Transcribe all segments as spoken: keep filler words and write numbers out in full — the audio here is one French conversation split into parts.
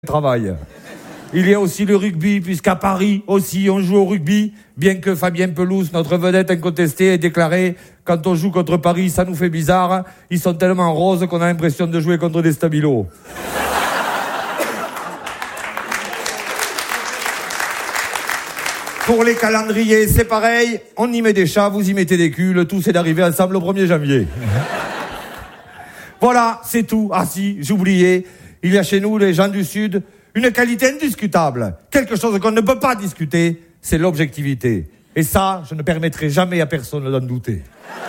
travail. Il y a aussi le rugby, puisqu'à Paris aussi on joue au rugby, bien que Fabien Pelouse, notre vedette incontestée, ait déclaré « Quand on joue contre Paris, ça nous fait bizarre, ils sont tellement roses qu'on a l'impression de jouer contre des stabilos. » Pour les calendriers, c'est pareil, on y met des chats, vous y mettez des culs, le tout c'est d'arriver ensemble au premier janvier. Voilà, c'est tout. Ah si, j'oubliais, il y a chez nous, les gens du Sud, une qualité indiscutable. Quelque chose qu'on ne peut pas discuter, c'est l'objectivité. Et ça, je ne permettrai jamais à personne d'en douter.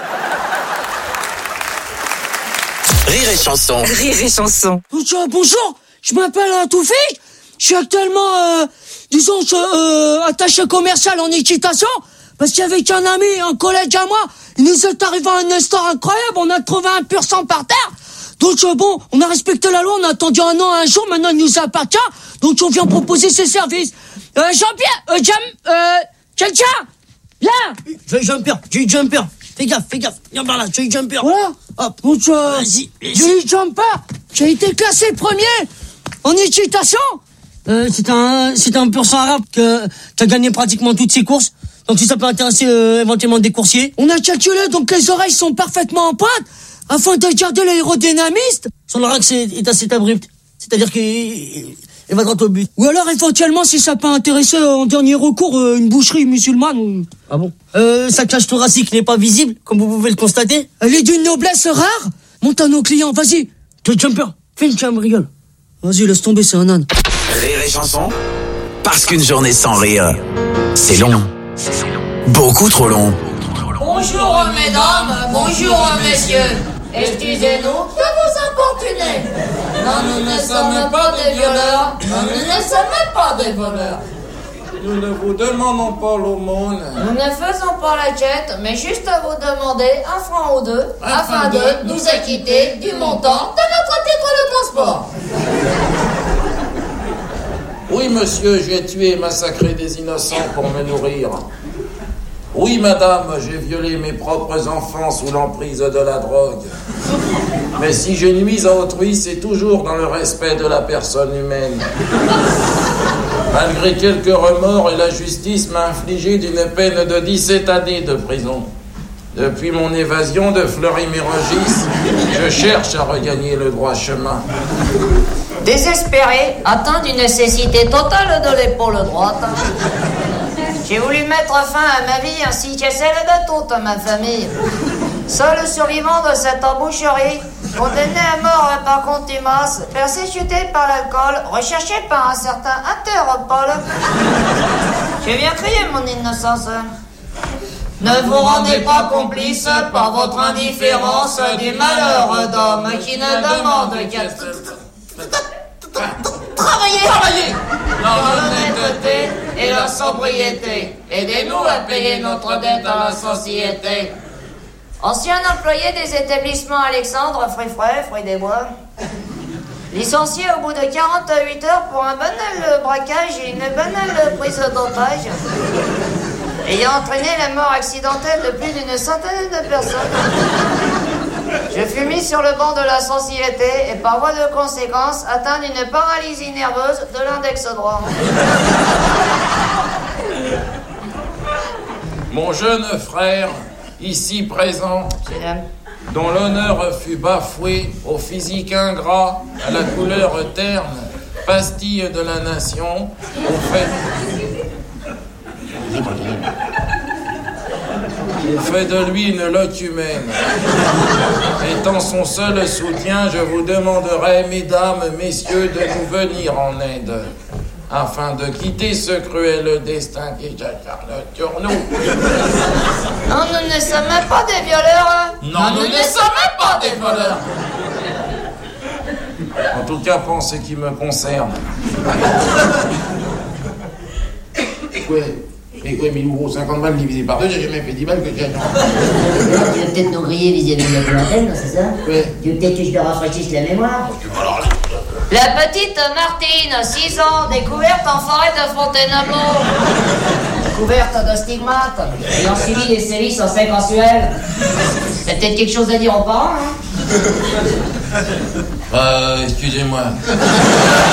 Rire et chanson. Rire et chanson. Bonjour, je m'appelle Toufik. Je suis actuellement, euh, disons, euh, attaché commercial en équitation. Parce qu'avec un ami, un collègue à moi, il nous est arrivé un histoire incroyable. On a trouvé un pur sang par terre. Donc euh, bon, on a respecté la loi, on a attendu un an, un jour, maintenant il nous appartient. Donc on vient proposer ses services. Euh, Jean-Pierre, euh, Jam, euh, quelqu'un, viens. J'ai Jean-Pierre, j'ai Jumper. Fais gaffe, fais gaffe. Viens par là, j'ai Jumper. Voilà. Hop. Donc euh, Vas-y, vas-y. j'ai Jumper. J'ai été classé premier en équitation. Euh, c'est un, c'est un pur sang arabe que, qui a gagné pratiquement toutes ses courses. Donc si ça peut intéresser euh, éventuellement des coursiers. On a calculé, donc les oreilles sont parfaitement en pointe afin de garder l'aérodynamisme. Son larynx est, est assez abrupt. C'est-à-dire qu'il il va droit au but. Ou alors éventuellement, si ça peut intéresser euh, en dernier recours euh, une boucherie musulmane. Ou... Ah bon? Euh, sa cage thoracique n'est pas visible, comme vous pouvez le constater. Elle est d'une noblesse rare. Monte à nos clients, vas-y. J'ai Jumper, fais une cambriole. Vas-y, laisse tomber, c'est un âne. Rire et chanson. Parce qu'une journée sans rire, c'est long. Beaucoup trop long. Bonjour mesdames, bonjour messieurs. Excusez-nous de vous importuner. Non, nous ne sommes pas des violeurs. Non, nous ne sommes pas des voleurs. Nous ne vous demandons pas l'aumône. Nous ne faisons pas la quête, mais juste à vous demander un franc ou deux afin de nous acquitter du montant de notre titre de transport. Oui, monsieur, j'ai tué et massacré des innocents pour me nourrir. Oui, madame, j'ai violé mes propres enfants sous l'emprise de la drogue. Mais si je nuis à autrui, c'est toujours dans le respect de la personne humaine. Malgré quelques remords, et la justice m'a infligé d'une peine de dix-sept années de prison. Depuis mon évasion de Fleury-Mérogis, je cherche à regagner le droit chemin. Désespéré, atteint d'une nécessité totale de l'épaule droite, j'ai voulu mettre fin à ma vie ainsi qu'à celle de toute ma famille. Seul survivant de cette emboucherie, condamné à mort par contumace, persécuté par l'alcool, recherché par un certain Interpol, je viens crier mon innocence. Ne vous rendez pas complice par votre indifférence du malheur d'homme qui ne demande qu'à travailler, travailler dans l'honnêteté et la sobriété. Aidez-nous à payer notre dette à la société. Ancien employé des établissements Alexandre, fruits frais, fruits des bois. Licencié au bout de quarante-huit heures pour un banal braquage et une banale prise d'otage, ayant entraîné la mort accidentelle de plus d'une centaine de personnes. Je fus mis sur le banc de la société et par voie de conséquence atteint d'une paralysie nerveuse de l'index droit. Mon jeune frère, ici présent, dont l'honneur fut bafoué, au physique ingrat, à la couleur terne, pastille de la nation, au fait... On fait de lui une loque humaine. Étant son seul soutien, je vous demanderai, mesdames, messieurs, de nous venir en aide, afin de quitter ce cruel destin qui s'acharne sur nous. Non, nous ne sommes pas des violeurs. Non, nous ne sommes pas des voleurs. En tout cas, pour ce qui me concerne. Ouais. Et quoi, mille euros, cinquante balles divisé par deux, j'ai jamais fait dix balles que j'ai. Tu veux peut-être nous griller vis-à-vis de la clientèle, c'est ça? Oui. Tu veux peut-être que je te rafraîchisse la mémoire? Alors là... La petite Martine, six ans, découverte en forêt de Fontainebleau. Découverte de stigmates, ayant suivi des sévices en seins mensuels. T'as peut-être quelque chose à dire aux parents, hein? Euh, excusez-moi.